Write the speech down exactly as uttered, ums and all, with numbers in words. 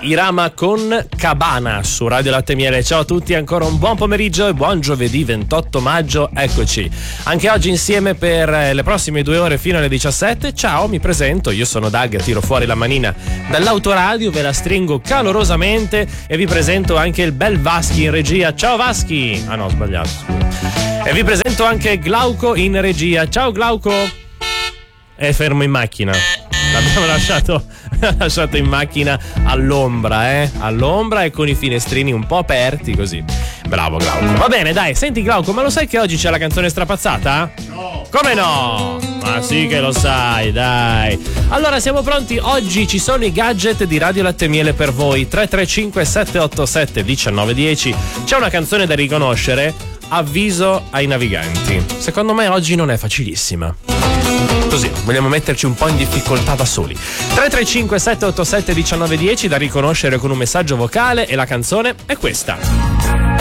Irama con Cabana su Radio Latte Miele. Ciao a tutti, ancora un buon pomeriggio e buon giovedì ventotto maggio, eccoci anche oggi insieme per le prossime due ore fino alle diciassette. Ciao, mi presento, io sono Dag, tiro fuori la manina dall'autoradio, ve la stringo calorosamente e vi presento anche il bel Vaschi in regia. Ciao Vaschi! Ah no, ho sbagliato, scusa. E vi presento anche Glauco in regia. Ciao Glauco! È fermo in macchina. L'abbiamo lasciato, lasciato in macchina all'ombra, eh? All'ombra e con i finestrini un po' aperti così. Bravo Glauco. Va bene, dai, senti Glauco, ma lo sai che oggi c'è la canzone strapazzata? No. Come no? Ma sì che lo sai, dai. Allora siamo pronti, oggi ci sono i gadget di Radio Latte Miele per voi. Tre tre cinque sette otto sette uno nove uno zero. C'è una canzone da riconoscere, avviso ai naviganti. Secondo me oggi non è facilissima. Così, vogliamo metterci un po' in difficoltà da soli. Tre tre cinque sette otto sette uno nove uno zero da riconoscere con un messaggio vocale e la canzone è questa.